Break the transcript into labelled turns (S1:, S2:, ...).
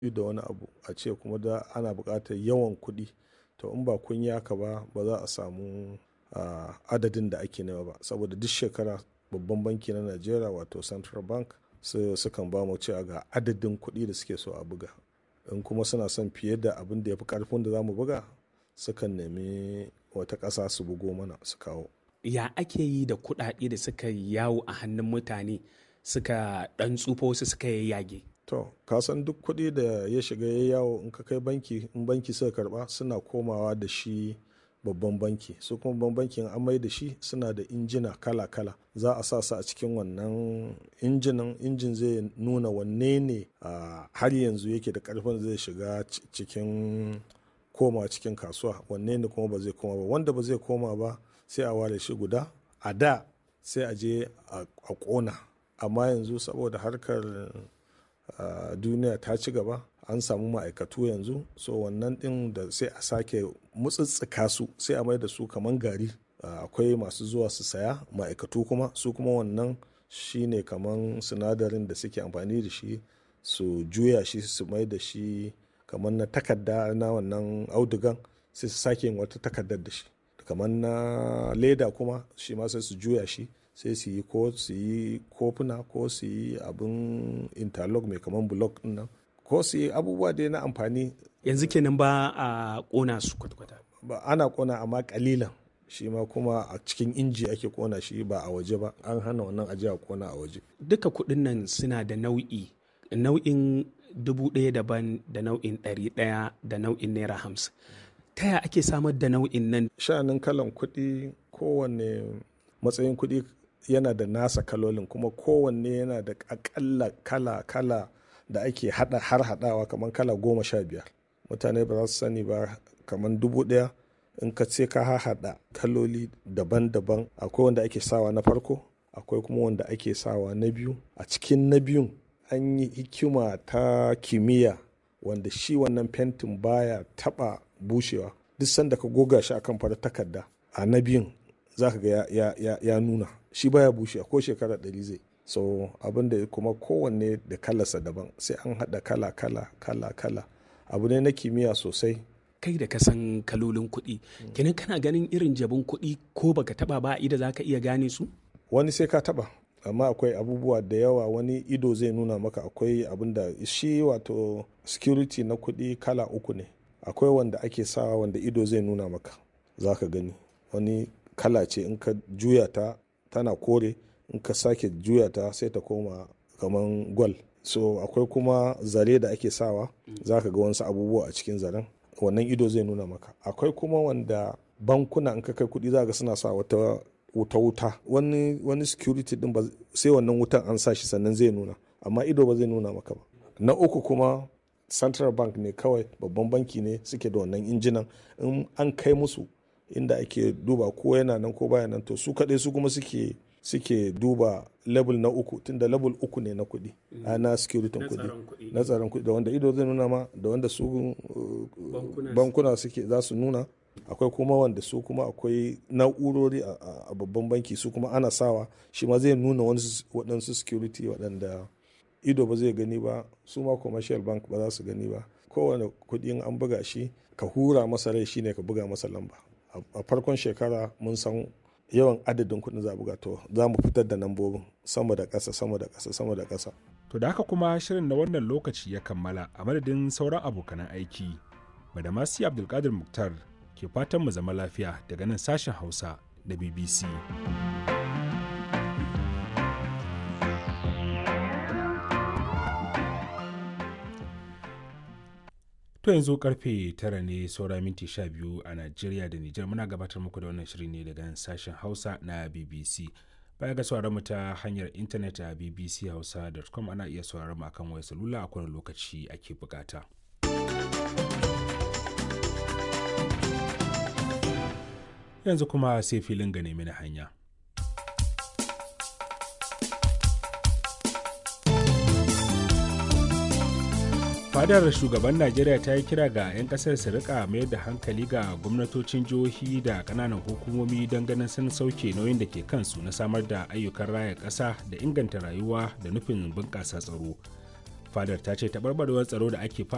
S1: da wani abu a ce kuma da ana buƙatar yawan kuɗi, to in ba kun yi haka ba za a samu adadin da ake nema ba, saboda duk shekara babban banki na Najeriya wato Central Bank sukan ba mu cewa ga adadin kuɗi da suke so a buga. In kuma suna son fiye da abin da ya fi ƙarfin da za mu buga, sukan nemi wata ƙasa su bugo mana su kawo.
S2: Ya ake yi da kuɗaɗe da suka yawo a hannun mutane suka ɗan tsufa wasu suka yayyage?
S1: To, ka san duk kuɗi da ya shiga ya yawo in ka kai banki, in banki suka karɓa suna komawa da shi babban banki. Su kuma babban bankin an mai da shi suna da injina kala-kala. Za a sa su a cikin wannan injin zai nuna wanne ne har yanzu yake da ƙarfin zai shiga cikin koma cikin kasuwa, wanne ne kuma ba zai koma ba. Wanda ba zai koma ba sai a ware shi guda. A da sai a je a ƙona, amma yanzu saboda harkar duniya ta ci gaba, an samu ma'aikatu yanzu, so wannan ɗin da sai a sake mutsitsika su sai a mai da su kaman gari. Akwai masu zuwa su saya, ma'aikatu kuma su kuma wannan shine kaman sinadarin da suke amfani da shi su juya shi su mai da shi kaman na takarda na wannan audugan, sai su sake yin wata takardar da shi. Kaman na leda kuma shi ma sai su juya shi, sai su yi kofuna ko su yi abin interlock mai kaman block din nan, ko su yi abubuwa dai na amfani.
S2: Yanzu kenan ba a ƙona su kwata-kwata?
S1: Ba, ana ƙona amma ƙalilan. Shi ma kuma a cikin inji ake ƙona shi ba a waje ba. An hana wannan aje a ƙona a waje.
S2: Duka kuɗin nan suna da nau'in 1,000 daban da nau'in 100 da nau'in naira 50. Ta yaya ake samar da nau'in nan?
S1: Sha'anin kalan kuɗi, kowanne matsayin kuɗi yana da nasa kalolin, kuma kowanne yana da akalla kala da ake haɗawa kamar kala 15. Mutane ba za su sani ba, kamar 1,000 in ka ce ka haɗa kaloli daban-daban. Akwai wanda ake sawa na farko, akwai kuma wanda ake sawa na biyu. A cikin na biyun an yi hikima ta kimiyya wanda shi wannan fentin baya taɓa bushewa. Duk sanda ka goga shi akan farar takarda a na biyun za ka ga ya nuna shi baya bushewa ko shekara 100 zai. So abin da kuma kowanne da kalarsa daban, sai an haɗa kala. Abu ne na kimiyya sosai.
S2: Kai da ka san kalolin kuɗi, kenan kana ganin irin jabin kuɗi ko baka taɓa ba idan za ka iya gane su?
S1: Wani sai ka taɓa, amma akwai abubuwa da yawa wani ido zai nuna maka. Akwai abin da shi wato security na kuɗi kala 3 ne. Akwai wanda ake sawa wanda ido zai nuna maka, za ka gani. Wani kala ce in ka juya ta tana kore, in ka sake juya ta sai ta koma kaman gwal. So akwai kuma zare da ake sawa, za ka ga wasu abubuwa a cikin zaren, wannan ido zai nuna maka. Akwai kuma wanda bankuna in ka kai kuɗi za ka suna sa wata wuta. Wani security din ba sai wannan wutan an sa shi sannan zai nuna, amma ido ba zai nuna maka ba. Na uku kuma Central Bank ne kawai, babban banki ne suke da wannan injinan. In an kai musu inda ake duba ko yana nan ko baya nan, to su kaɗai su kuma suke duba level na 3, tunda level 3 ne na kuɗi, na security kuɗi, na tsaron kuɗi, da wanda ido zai nuna ma, da wanda su bankuna suke za su nuna. Akwai kuma wanda su kuma akwai na'urori a babban banki, su kuma ana sawa shi ma zai nuna waɗansu security waɗanda ido ba zai gani ba, su ma commercial bank ba za su gani ba. Kowane kuɗin an buga shi, ka hura masa rai shine ka buga masa lamba. A farkon shekara mun san yawan adadin kuɗin za a buga, to za mu fitar da lambobin sama da ƙasa.
S3: To da haka kuma shirin na wannan lokaci ya kammala. A madadin sauran abokanan aiki, Badamasi Abdulkadir Muktar ke fatan mu zama lafiya daga nan sashen Hausa da BBC. To yanzu karfe 9 ne saura minti 12 a Najeriya da Nijar. Muna gabatar muku da wannan shiri ne daga nan sashen Hausa na BBC. Baya ga sauraron mu ta hanyar intanet a bbchausa.com, ana iya sauraron mu akan wayar salula a kowane lokaci ake bukata. Yanzu kuma sai filin gane mini hanya. Fadar shugaban Najeriya ta yi kira ga 'yan kasar su rika mayar da hankali ga gwamnatocin jihohi da kananan hukumomi don ganin sun sauke nauyin da ke kansu na samar da ayyukan raya ƙasa da inganta rayuwa da nufin bunƙasa tsaro. Fadar ta ce taɓarɓarewar tsaro da ake